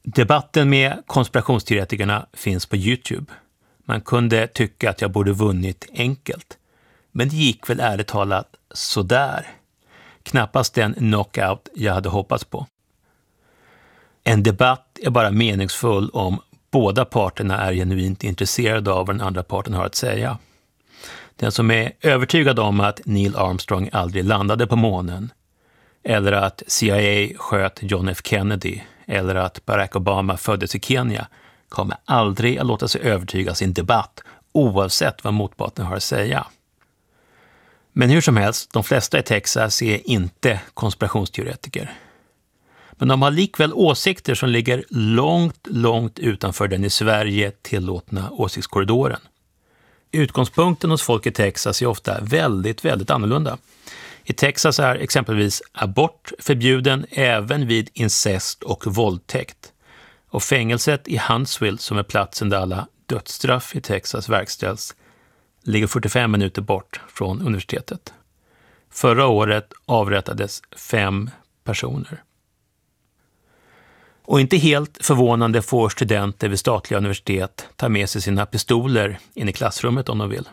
Debatten med konspirationsteoretikerna finns på YouTube. Man kunde tycka att jag borde vunnit enkelt. Men det gick väl ärligt talat sådär. Knappast den knockout jag hade hoppats på. En debatt är bara meningsfull om båda parterna är genuint intresserade av vad den andra parten har att säga. Den som är övertygad om att Neil Armstrong aldrig landade på månen, eller att CIA sköt John F. Kennedy, eller att Barack Obama föddes i Kenya, kommer aldrig att låta sig övertygas i en debatt, oavsett vad motparten har att säga. Men hur som helst, de flesta i Texas är inte konspirationsteoretiker. Men de har likväl åsikter som ligger långt utanför den i Sverige tillåtna åsiktskorridoren. Utgångspunkten hos folk i Texas är ofta väldigt annorlunda. I Texas är exempelvis abort förbjuden även vid incest och våldtäkt. Och fängelset i Huntsville, som är platsen där alla dödsstraff i Texas verkställs, ligger 45 minuter bort från universitetet. Förra året avrättades 5 personer. Och inte helt förvånande får studenter vid statliga universitet ta med sig sina pistoler in i klassrummet om de vill.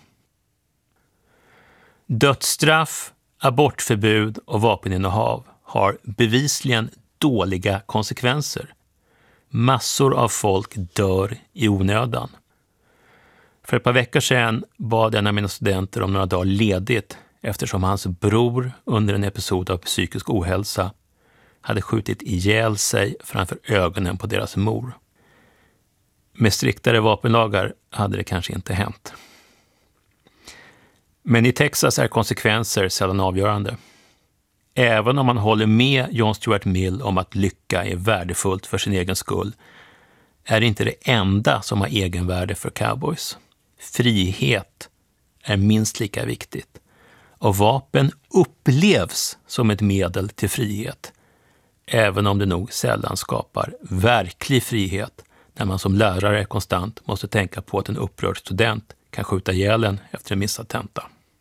Dödsstraff, abortförbud och vapeninnehav har bevisligen dåliga konsekvenser. Massor av folk dör i onödan. För ett par veckor sedan bad en av mina studenter om några dagar ledigt eftersom hans bror under en episod av psykisk ohälsa hade skjutit ihjäl sig framför ögonen på deras mor. Med striktare vapenlagar hade det kanske inte hänt. Men i Texas är konsekvenser sällan avgörande. Även om man håller med John Stuart Mill om att lycka är värdefullt för sin egen skull, är det inte det enda som har egenvärde för cowboys. Frihet är minst lika viktigt. Och vapen upplevs som ett medel till frihet, även om det nog sällan skapar verklig frihet när man som lärare konstant måste tänka på att en upprörd student kan skjuta ihjäl en efter en missad tenta.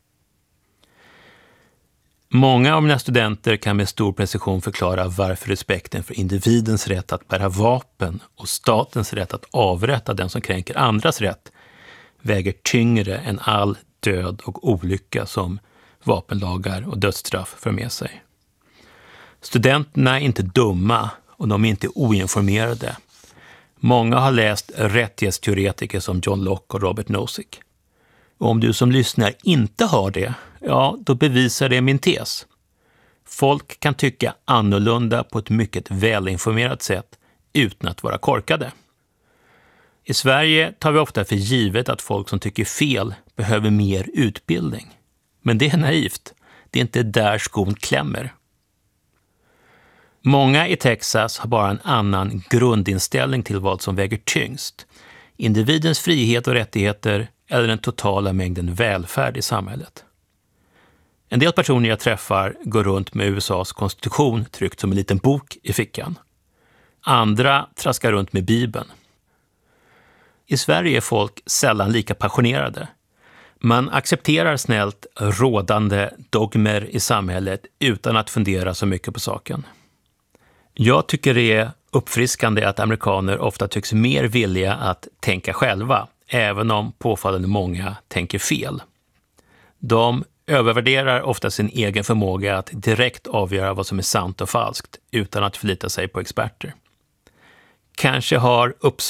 Många av mina studenter kan med stor precision förklara varför respekten för individens rätt att bära vapen och statens rätt att avrätta den som kränker andras rätt väger tyngre än all död och olycka som vapenlagar och dödsstraff för med sig. Studenterna är inte dumma och de är inte oinformerade. Många har läst rättighetsteoretiker som John Locke och Robert Nozick. Och om du som lyssnar inte har det, ja, då bevisar det min tes. Folk kan tycka annorlunda på ett mycket välinformerat sätt utan att vara korkade. I Sverige tar vi ofta för givet att folk som tycker fel behöver mer utbildning. Men det är naivt. Det är inte där skon klämmer. Många i Texas har bara en annan grundinställning till vad som väger tyngst. Individens frihet och rättigheter eller den totala mängden välfärd i samhället. En del personer jag träffar går runt med USAs konstitution tryckt som en liten bok i fickan. Andra traskar runt med Bibeln. I Sverige är folk sällan lika passionerade. Man accepterar snällt rådande dogmer i samhället utan att fundera så mycket på saken. Jag tycker det är uppfriskande att amerikaner ofta tycks mer villiga att tänka själva, även om påfallande många tänker fel. De övervärderar ofta sin egen förmåga att direkt avgöra vad som är sant och falskt utan att förlita sig på experter. Kanske har